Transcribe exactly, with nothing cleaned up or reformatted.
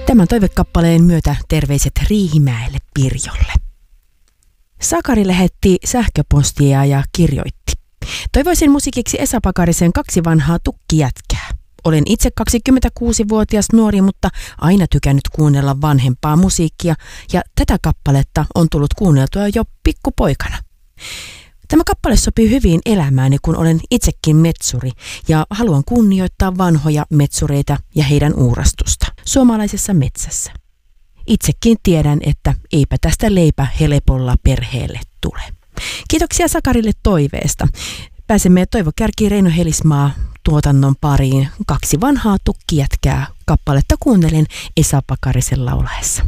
Tämän toivekappaleen myötä terveiset Riihimäelle Pirjolle. Sakari lähetti sähköpostia ja kirjoitti. Toivoisin musiikiksi Esa Pakarisen Kaksi vanhaa tukkijätkää. Olen itse kaksikymmentäkuusivuotias nuori, mutta aina tykännyt kuunnella vanhempaa musiikkia ja tätä kappaletta on tullut kuunneltua jo pikkupoikana. Tämä kappale sopii hyvin elämääni, kun olen itsekin metsuri ja haluan kunnioittaa vanhoja metsureita ja heidän uurastusta suomalaisessa metsässä. Itsekin tiedän, että eipä tästä leipä helpolla perheelle tule. Kiitoksia Sakarille toiveesta. Pääsemme Toivo Kärki Reino Helismaa tuotannon pariin. Kaksi vanhaa tukkijätkää kappaletta kuunnellen Esa Pakarisen laulaessa.